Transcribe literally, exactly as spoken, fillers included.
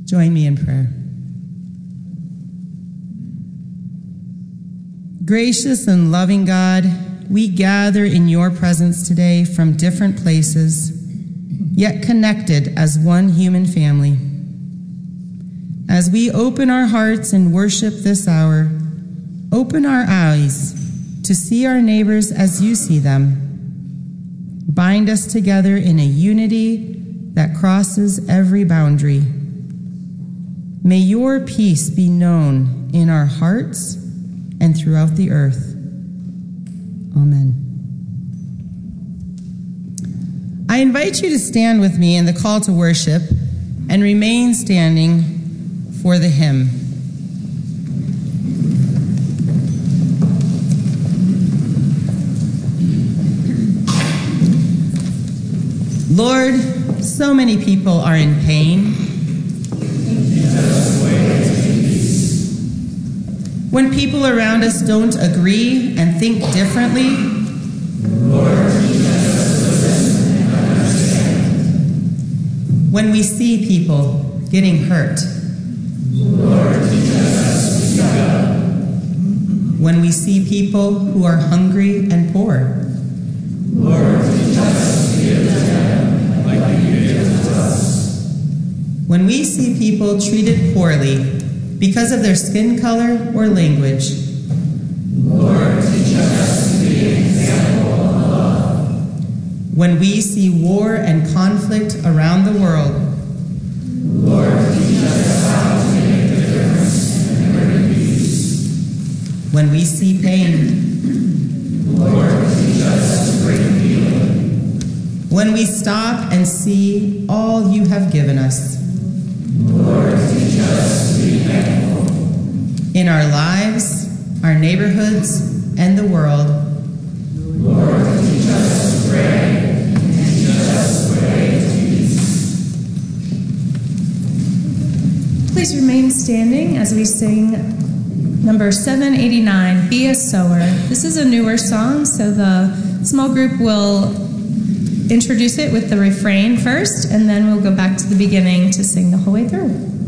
Join me in prayer. Gracious and loving God, we gather in your presence today from different places, yet connected as one human family. As we open our hearts and worship this hour, open our eyes to see our neighbors as you see them. Bind us together in a unity that crosses every boundary. May your peace be known in our hearts and throughout the earth. Amen. I invite you to stand with me in the call to worship and remain standing for the hymn. Lord, so many people are in pain. When people around us don't agree and think differently, Lord, when we see people getting hurt, Lord, when we see people who are hungry and poor, Lord, when we see people treated poorly because of their skin color or language, Lord, teach us to be an example of love. When we see war and conflict around the world, Lord, teach us how to make a difference and bring peace. When we see pain, Lord, teach us to bring healing. When we stop and see all you have given us, Lord, teach us to be thankful. In our lives, our neighborhoods, and the world, Lord, teach us to pray and teach us the way to peace. Please remain standing as we sing number seven eighty-nine, Be a Sower. This is a newer song, so the small group will introduce it with the refrain first, and then we'll go back to the beginning to sing the whole way through.